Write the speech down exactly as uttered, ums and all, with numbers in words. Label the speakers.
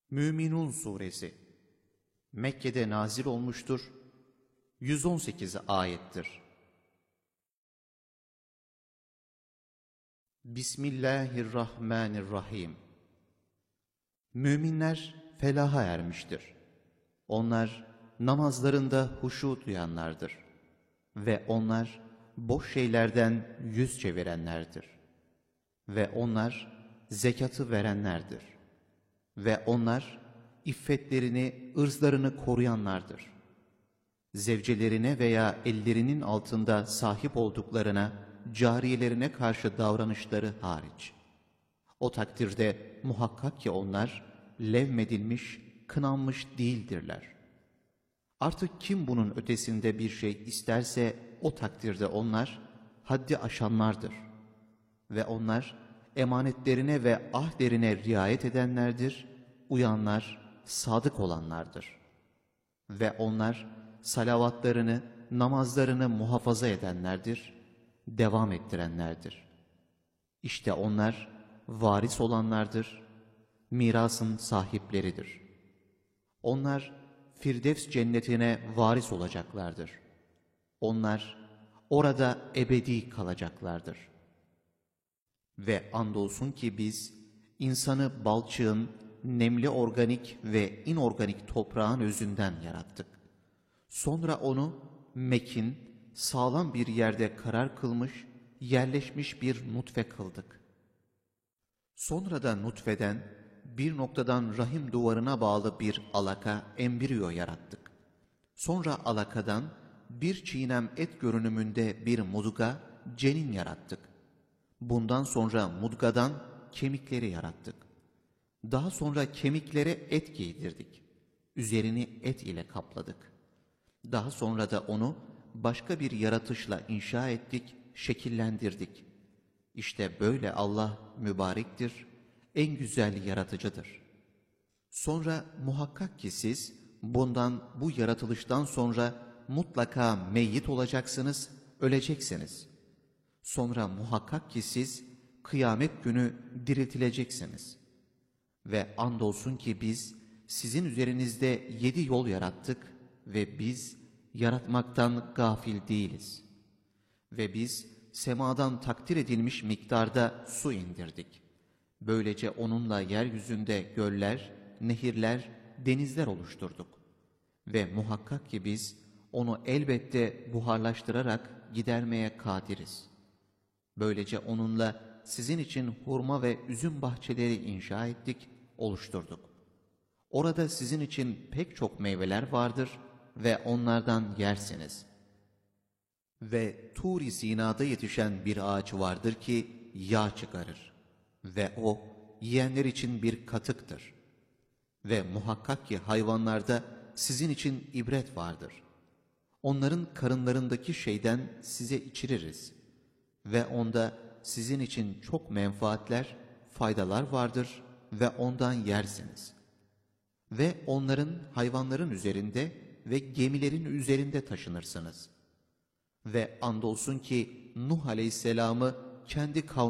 Speaker 1: Müminun Suresi Mekke'de nazil olmuştur. yüz on sekiz ayettir. Bismillahirrahmanirrahim. Müminler felaha ermiştir. Onlar namazlarında huşu duyanlardır. Ve onlar boş şeylerden yüz çevirenlerdir. Ve onlar zekatı verenlerdir. Ve onlar iffetlerini, ırzlarını koruyanlardır. Zevcelerine veya ellerinin altında sahip olduklarına, cariyelerine karşı davranışları hariç. O takdirde muhakkak ki onlar levmedilmiş, kınanmış değildirler. Artık kim bunun ötesinde bir şey isterse o takdirde onlar haddi aşanlardır. Ve onlar emanetlerine ve ahdlerine riayet edenlerdir, uyanlar, sadık olanlardır. Ve onlar salavatlarını, namazlarını muhafaza edenlerdir, devam ettirenlerdir. İşte onlar varis olanlardır, mirasın sahipleridir. Onlar Firdevs cennetine varis olacaklardır. Onlar orada ebedi kalacaklardır. Ve andolsun ki biz insanı balçığın, nemli organik ve inorganik toprağın özünden yarattık. Sonra onu mekin, sağlam bir yerde karar kılmış, yerleşmiş bir nutfe kıldık. Sonra da nutfeden, bir noktadan rahim duvarına bağlı bir alaka, embriyo yarattık. Sonra alakadan bir çiğnem et görünümünde bir mudga, cenin yarattık. Bundan sonra mudgadan kemikleri yarattık. Daha sonra kemiklere et giydirdik. Üzerini et ile kapladık. Daha sonra da onu başka bir yaratışla inşa ettik, şekillendirdik. İşte böyle Allah mübarektir, en güzel yaratıcıdır. Sonra muhakkak ki siz bundan, bu yaratılıştan sonra mutlaka meyyit olacaksınız, öleceksiniz. Sonra muhakkak ki siz kıyamet günü diriltileceksiniz. Ve andolsun ki biz sizin üzerinizde yedi yol yarattık ve biz yaratmaktan gafil değiliz. Ve biz semadan takdir edilmiş miktarda su indirdik. Böylece onunla yeryüzünde göller, nehirler, denizler oluşturduk. Ve muhakkak ki biz onu elbette buharlaştırarak gidermeye kadiriz. Böylece onunla sizin için hurma ve üzüm bahçeleri inşa ettik, oluşturduk. Orada sizin için pek çok meyveler vardır ve onlardan yersiniz. Ve Tur-i Sina'da yetişen bir ağaç vardır ki yağ çıkarır. Ve o yiyenler için bir katıktır. Ve muhakkak ki hayvanlarda sizin için ibret vardır. Onların karınlarındaki şeyden size içiririz. Ve onda sizin için çok menfaatler, faydalar vardır ve ondan yersiniz. Ve onların, hayvanların üzerinde ve gemilerin üzerinde taşınırsınız. Ve andolsun ki Nuh Aleyhisselam'ı kendi kavmi